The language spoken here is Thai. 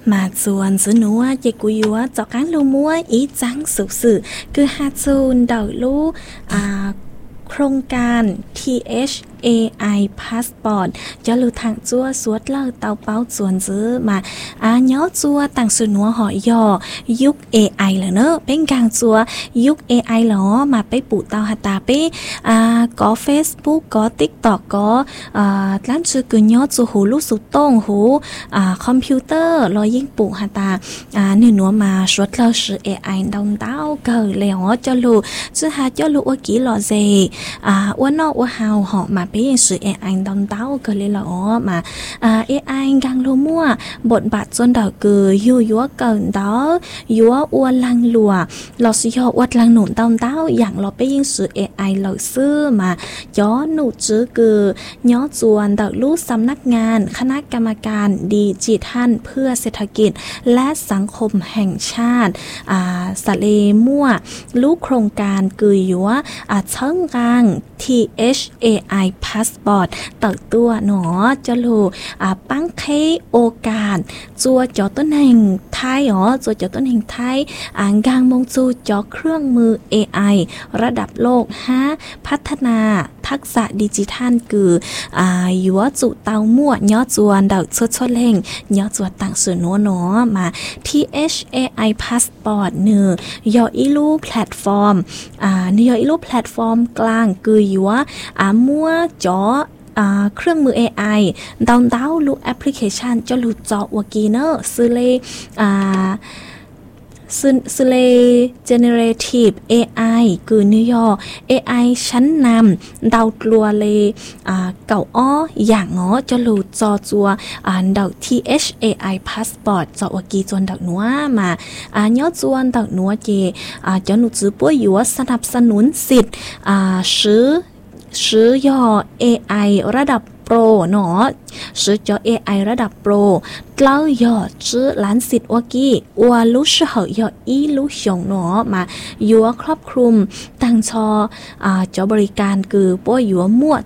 mà chuồn dưới núa dây cú yếu cho cán lô múa ý trắng sự sự cứ hát chun đầu lúโครงการ THAI Passport จะlưu thẳng chua suốt lơ tàu báo chuồn dưới mà nhớ chua tăng sự núa hỏi dò giúp AI là nữa bên càng chua giúp AI là mà bé phụ tàu hạt tà bé có Facebook có TikTok có lắm chưa cứ nhớ chua hú lúc sụt tông hú computer lo yên phụ hạt tà nên núa mà suốt lơ sự AI đông tao cờ lèo cho lưu chứ hà cho lưu ở kỹ lọ gì uốn nó uốn hào họ mà bây sự AI đông táo cơ lên lọ mà AI gang lô mua bột bát chôn đầu cứ yúa cẩn đó yúa uốn lăng lùa lọ xì họ uốn lăng nụn đông táo dạng lọ bây sự AI lọ xưa mà chó nụ chứ cứ nhó chuồn đầu lúcสำนักงานคณะกรรมการดิจิทัลเพื่อเศรษฐกิจและสังคมแห่งชาติสะเลมั่วลูกโครงการกือยัวเชิงกลาง THAI Passport ต่อตัวหนอจะรู้ปังเคโอกาสจัวจอต้นแห่งไทยจัวจอต้นแห่งไทยกางมงจูจอเครื่องมือ AI ระดับโลกพัฒนาทักษะดิจิทัลคือยัวจุเตามั่วย่อจวนดาวชดเล่งย่อจวนต่างสื่อหนอมา THAI Passport เนื้อยออีลูแพลตฟอร์มเนื้อยอีลูแพลตฟอร์มกลางคือยัวมั่วจอเครื่องมือ AI ดาวลูแอปพลิเคชันจะลูจอวกีเนอร์ซื้อเลยซื้อเลย generative AI คือนิยอ AI ชั้นนำดาวกลัวเลยเก่าอย่างจะลูจอจัวดาว THAI Passport จอวกีจวนดาวนัวมาย่อจวนดาวนัวเจจะหนูจื้อป่วยอยู่ว่าสนับสนุนสิทธิ์ซื้อยอ AI ระดับโปรเนาะซื้อจอ AI ระดับโปรเล่ายอซื้อล้านสิทธิ์วกี้วัวลุชเหยออีลุชงเนาะมายัวครอบคลุมตั้งจอบริการคือป่วยยัวมั่ว